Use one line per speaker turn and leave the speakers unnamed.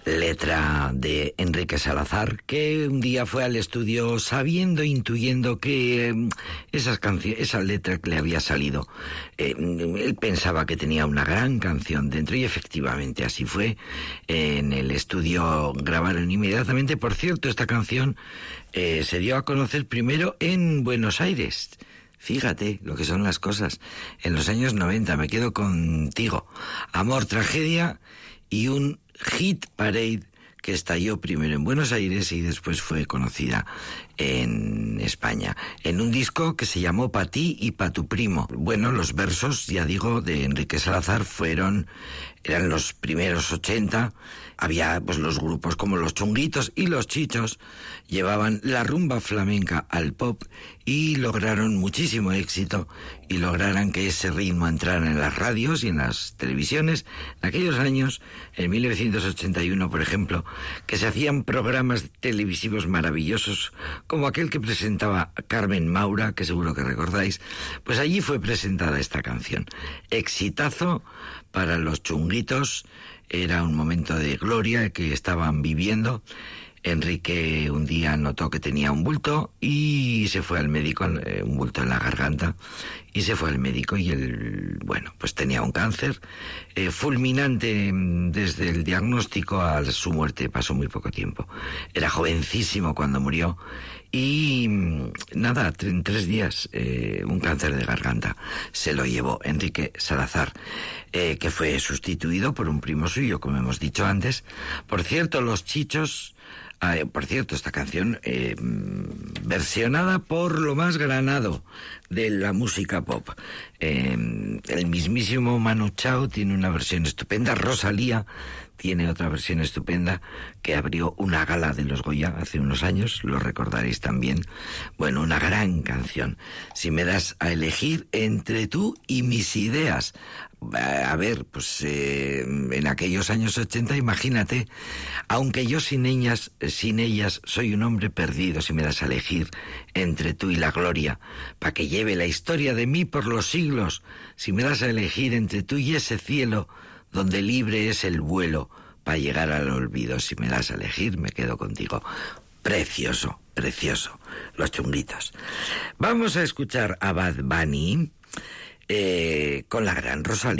Letra de Enrique Salazar, que un día fue al estudio sabiendo, intuyendo que esa letra que le había salido, él pensaba que tenía una gran canción dentro, y efectivamente así fue. En el estudio grabaron inmediatamente. Por cierto, esta canción se dio a conocer primero en Buenos Aires. Fíjate lo que son las cosas. En los años 90, Me quedo contigo. Amor, tragedia y un hit parade que estalló primero en Buenos Aires y después fue conocida en España, en un disco que se llamó Pa' ti y pa' tu primo. Bueno, los versos, ya digo, de Enrique Salazar eran los primeros 80. Había pues los grupos como Los Chunguitos y Los Chichos, llevaban la rumba flamenca al pop y lograron muchísimo éxito, y lograran que ese ritmo entrara en las radios y en las televisiones. En aquellos años, en 1981, por ejemplo, que se hacían programas televisivos maravillosos, como aquel que presentaba Carmen Maura, que seguro que recordáis, pues allí fue presentada esta canción. Exitazo para Los Chunguitos, era un momento de gloria que estaban viviendo. Enrique un día notó que tenía un bulto y se fue al médico, un bulto en la garganta, y se fue al médico y él, bueno, pues tenía un cáncer fulminante. Desde el diagnóstico a su muerte pasó muy poco tiempo. Era jovencísimo cuando murió y nada, en 3 días un cáncer de garganta se lo llevó Enrique Salazar, que fue sustituido por un primo suyo, como hemos dicho antes. Por cierto, Los Chichos... por cierto, esta canción versionada por lo más granado de la música pop. El mismísimo Manu Chao tiene una versión estupenda. Rosalía tiene otra versión estupenda que abrió una gala de los Goya hace unos años, lo recordaréis también. Bueno, una gran canción. Si me das a elegir entre tú y mis ideas. A ver, pues en aquellos años 80, imagínate, aunque yo sin ellas soy un hombre perdido. Si me das a elegir entre tú y la gloria, para que lleve la historia de mí por los siglos. Si me das a elegir entre tú y ese cielo, donde libre es el vuelo, para llegar al olvido. Si me das a elegir, me quedo contigo. Precioso, precioso, Los Chunguitos. Vamos a escuchar a Bad Bunny con la gran Rosalía.